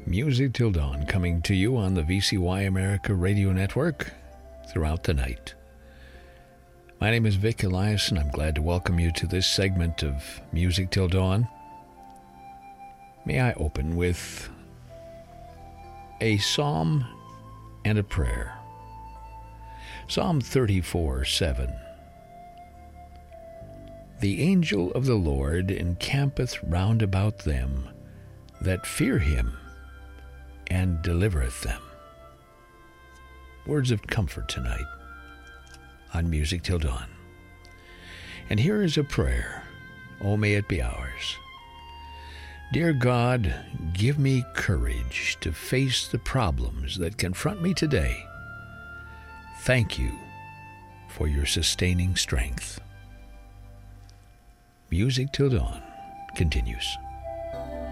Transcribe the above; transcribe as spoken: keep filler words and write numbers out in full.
Music Till Dawn, coming to you on the V C Y America Radio Network throughout the night. My name is Vic Elias, and I'm glad to welcome you to this segment of Music Till Dawn. May I open with a psalm and a prayer. Psalm thirty-four seven. The angel of the Lord encampeth round about them that fear him, and delivereth them. Words of comfort tonight on Music Till Dawn. And here is a prayer. Oh, may it be ours. Dear God, give me courage to face the problems that confront me today. Thank you for your sustaining strength. Music Till Dawn continues.